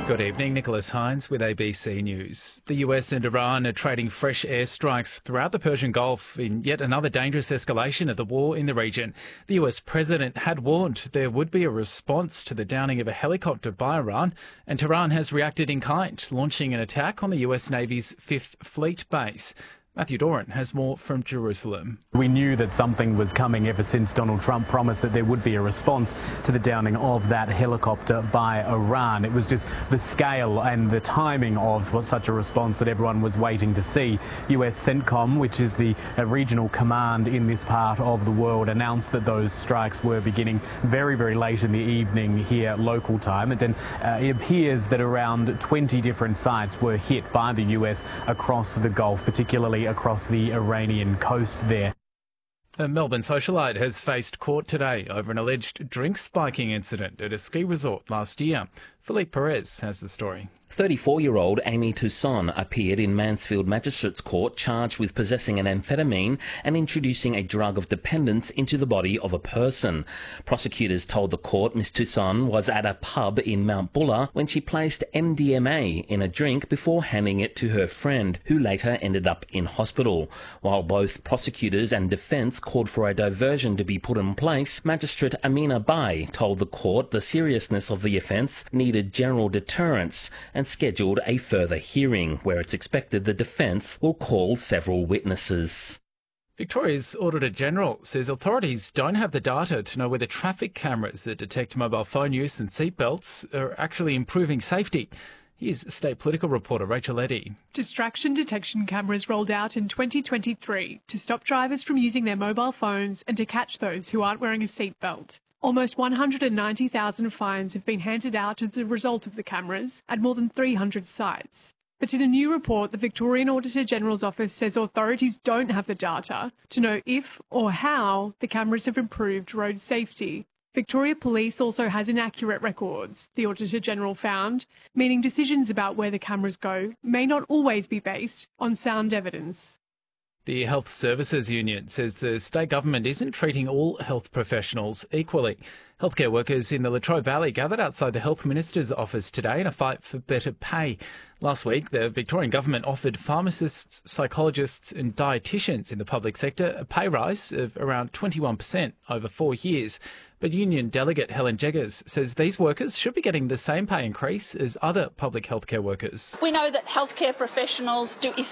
Good evening, Nicholas Hines with ABC News. The US and Iran are trading fresh airstrikes throughout the Persian Gulf in yet another dangerous escalation of the war in the region. The US president had warned there would be a response to the downing of a helicopter by Iran, and Tehran has reacted in kind, launching an attack on the US Navy's 5th Fleet base. Matthew Doran has more from Jerusalem. We knew that something was coming ever since Donald Trump promised that there would be a response to the downing of that helicopter by Iran. It was just the scale and the timing of such a response that everyone was waiting to see. US CENTCOM, which is the regional command in this part of the world, announced that those strikes were beginning very, very late in the evening here local time. And then it appears that around 20 different sites were hit by the US across the Gulf, particularly across the Iranian coast there. A Melbourne socialite has faced court today over an alleged drink spiking incident at a ski resort last year. Philippe Perez has the story. 34-year-old Amy Toussaint appeared in Mansfield Magistrates Court charged with possessing an amphetamine and introducing a drug of dependence into the body of a person. Prosecutors told the court Ms Toussaint was at a pub in Mount Buller when she placed MDMA in a drink before handing it to her friend, who later ended up in hospital. While both prosecutors and defence called for a diversion to be put in place, Magistrate Amina Bai told the court the seriousness of the offence needed general deterrence and scheduled a further hearing where it's expected the defence will call several witnesses. Victoria's Auditor-General says authorities don't have the data to know whether traffic cameras that detect mobile phone use and seatbelts are actually improving safety. Here's State Political reporter Rachel Eddy. Distraction detection cameras rolled out in 2023 to stop drivers from using their mobile phones and to catch those who aren't wearing a seatbelt. Almost 190,000 fines have been handed out as a result of the cameras at more than 300 sites. But in a new report, the Victorian Auditor-General's office says authorities don't have the data to know if or how the cameras have improved road safety. Victoria Police also has inaccurate records, the Auditor-General found, meaning decisions about where the cameras go may not always be based on sound evidence. The Health Services Union says the state government isn't treating all health professionals equally. Healthcare workers in the Latrobe Valley gathered outside the Health Minister's office today in a fight for better pay. Last week, the Victorian government offered pharmacists, psychologists and dietitians in the public sector a pay rise of around 21% over 4 years. But Union Delegate Helen Jeggers says these workers should be getting the same pay increase as other public healthcare workers. We know that healthcare professionals do